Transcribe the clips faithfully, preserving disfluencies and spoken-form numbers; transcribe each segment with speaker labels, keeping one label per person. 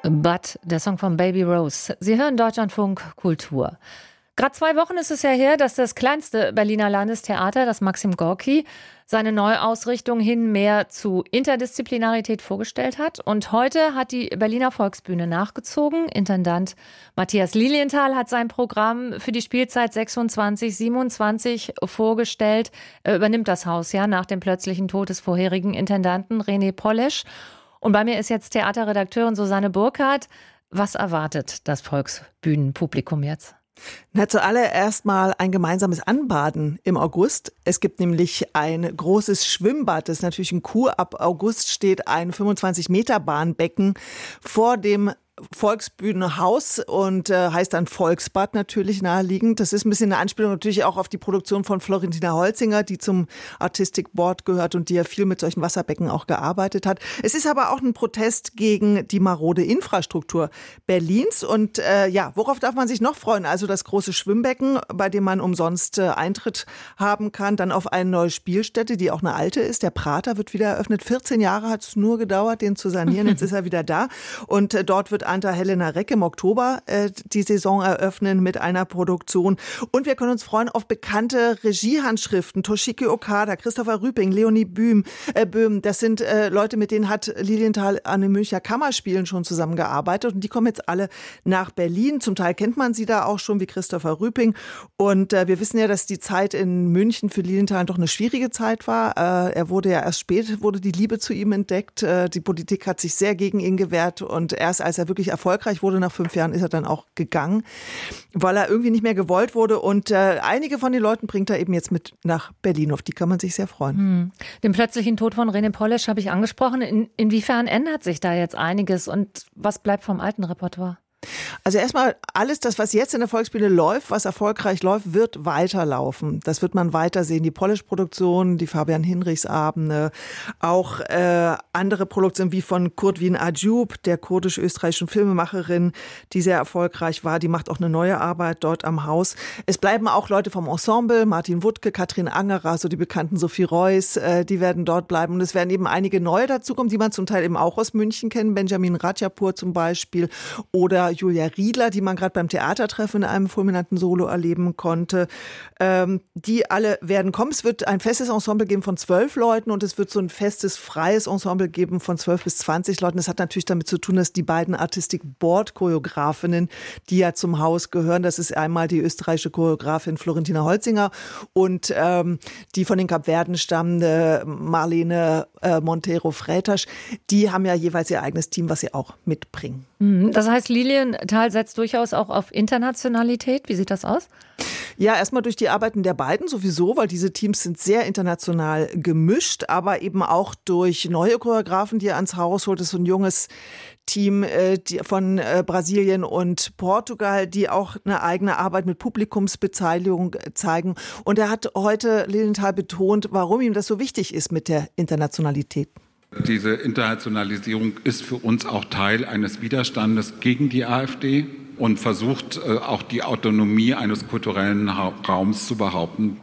Speaker 1: But, der Song von Baby Rose. Sie hören Deutschlandfunk Kultur. Gerade zwei Wochen ist es ja her, dass das kleinste Berliner Landestheater, das Maxim Gorki, seine Neuausrichtung hin mehr zu Interdisziplinarität vorgestellt hat. Und heute hat die Berliner Volksbühne nachgezogen. Intendant Matthias Lilienthal hat sein Programm für die Spielzeit sechsundzwanzig siebenundzwanzig vorgestellt. Er übernimmt das Haus ja nach dem plötzlichen Tod des vorherigen Intendanten René Polesch. Und bei mir ist jetzt Theaterredakteurin Susanne Burkhardt. Was erwartet das Volksbühnenpublikum jetzt?
Speaker 2: Na, zuallererst mal ein gemeinsames Anbaden im August. Es gibt nämlich ein großes Schwimmbad. Das ist natürlich ein Coup. Ab August steht ein fünfundzwanzig Meter Bahnbecken vor dem Volksbühnenhaus und äh, heißt dann Volksbad natürlich naheliegend. Das ist ein bisschen eine Anspielung natürlich auch auf die Produktion von Florentina Holzinger, die zum Artistic Board gehört und die ja viel mit solchen Wasserbecken auch gearbeitet hat. Es ist aber auch ein Protest gegen die marode Infrastruktur Berlins. Und äh, ja, worauf darf man sich noch freuen? Also das große Schwimmbecken, bei dem man umsonst äh, Eintritt haben kann. Dann auf eine neue Spielstätte, die auch eine alte ist. Der Prater wird wieder eröffnet. vierzehn Jahre hat es nur gedauert, den zu sanieren. Jetzt ist er wieder da. Und äh, dort wird Anta Helena Reck im Oktober äh, die Saison eröffnen mit einer Produktion. Und wir können uns freuen auf bekannte Regiehandschriften. Toshiki Okada, Christopher Rüping, Leonie Bühm, äh, Böhm. Das sind äh, Leute, mit denen hat Lilienthal an den Münchner Kammerspielen schon zusammengearbeitet. Und die kommen jetzt alle nach Berlin. Zum Teil kennt man sie da auch schon, wie Christopher Rüping. Und äh, wir wissen ja, dass die Zeit in München für Lilienthal doch eine schwierige Zeit war. Äh, er wurde ja erst spät, wurde die Liebe zu ihm entdeckt. Äh, die Politik hat sich sehr gegen ihn gewehrt. Und erst als er wirklich erfolgreich wurde, nach fünf Jahren ist er dann auch gegangen, weil er irgendwie nicht mehr gewollt wurde. Und äh, einige von den Leuten bringt er eben jetzt mit nach Berlin. Auf die kann man sich sehr freuen.
Speaker 1: Hm. Den plötzlichen Tod von René Polesch habe ich angesprochen. In, inwiefern ändert sich da jetzt einiges und was bleibt vom alten Repertoire?
Speaker 2: Also erstmal alles das, was jetzt in der Volksbühne läuft, was erfolgreich läuft, wird weiterlaufen. Das wird man weitersehen. Die Polesch-Produktion, die Fabian Hinrichs-Abende, auch äh, andere Produktionen wie von Kurtwin Acıp, der kurdisch-österreichischen Filmemacherin, die sehr erfolgreich war. Die macht auch eine neue Arbeit dort am Haus. Es bleiben auch Leute vom Ensemble, Martin Wuttke, Katrin Angerer, so die bekannten Sophie Reuss, äh, die werden dort bleiben. Und es werden eben einige neue dazukommen, die man zum Teil eben auch aus München kennt. Benjamin Ratschapur zum Beispiel oder Julia Riedler, die man gerade beim Theatertreffen in einem fulminanten Solo erleben konnte. Ähm, die alle werden kommen. Es wird ein festes Ensemble geben von zwölf Leuten und es wird so ein festes, freies Ensemble geben von zwölf bis zwanzig Leuten. Das hat natürlich damit zu tun, dass die beiden Artistic Board Choreografinnen, die ja zum Haus gehören, das ist einmal die österreichische Choreografin Florentina Holzinger und ähm, die von den Kapverden stammende Marlene äh, Montero Freitas, die haben ja jeweils ihr eigenes Team, was sie auch mitbringen.
Speaker 1: Das heißt, Lilienthal setzt durchaus auch auf Internationalität. Wie sieht das aus?
Speaker 2: Ja, erstmal durch die Arbeiten der beiden sowieso, weil diese Teams sind sehr international gemischt, aber eben auch durch neue Choreografen, die er ans Haus holt. Das ist so ein junges Team äh, die von äh, Brasilien und Portugal, die auch eine eigene Arbeit mit Publikumsbeteiligung zeigen. Und er hat heute Lilienthal betont, warum ihm das so wichtig ist mit der Internationalität.
Speaker 3: Diese Internationalisierung ist für uns auch Teil eines Widerstandes gegen die AfD und versucht auch die Autonomie eines kulturellen Raums zu behaupten.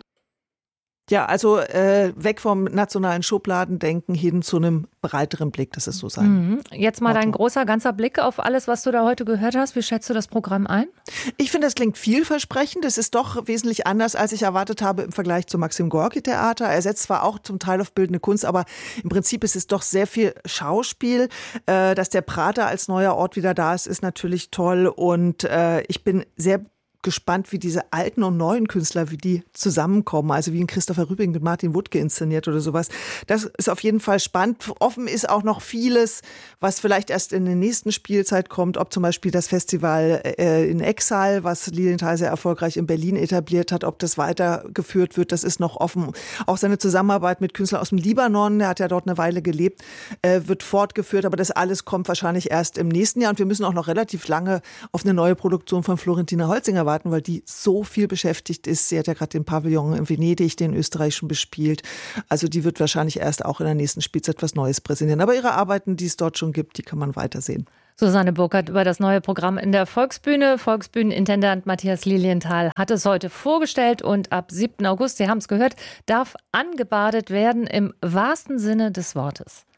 Speaker 2: Ja, also äh, weg vom nationalen Schubladendenken hin zu einem breiteren Blick, das ist so sein.
Speaker 1: Mhm. Jetzt mal dein großer, ganzer Blick auf alles, was du da heute gehört hast. Wie schätzt du das Programm ein?
Speaker 2: Ich finde, das klingt vielversprechend. Es ist doch wesentlich anders, als ich erwartet habe im Vergleich zum Maxim Gorki Theater. Er setzt zwar auch zum Teil auf bildende Kunst, aber im Prinzip ist es doch sehr viel Schauspiel. Äh, dass der Prater als neuer Ort wieder da ist, ist natürlich toll. Und äh, ich bin sehr gespannt, wie diese alten und neuen Künstler, wie die zusammenkommen. Also wie ein Christopher Rüping mit Martin Wuttke inszeniert oder sowas. Das ist auf jeden Fall spannend. Offen ist auch noch vieles, was vielleicht erst in der nächsten Spielzeit kommt. Ob zum Beispiel das Festival äh, in Exile, was Lilienthal sehr erfolgreich in Berlin etabliert hat, ob das weitergeführt wird, das ist noch offen. Auch seine Zusammenarbeit mit Künstlern aus dem Libanon, der hat ja dort eine Weile gelebt, äh, wird fortgeführt. Aber das alles kommt wahrscheinlich erst im nächsten Jahr. Und wir müssen auch noch relativ lange auf eine neue Produktion von Florentina Holzinger warten, weil die so viel beschäftigt ist. Sie hat ja gerade den Pavillon in Venedig, den österreichischen, bespielt. Also die wird wahrscheinlich erst auch in der nächsten Spielzeit was Neues präsentieren. Aber ihre Arbeiten, die es dort schon gibt, die kann man weitersehen.
Speaker 1: Susanne Burkhardt über das neue Programm in der Volksbühne. Volksbühnenintendant Matthias Lilienthal hat es heute vorgestellt und ab siebten August, Sie haben es gehört, darf angebadet werden im wahrsten Sinne des Wortes.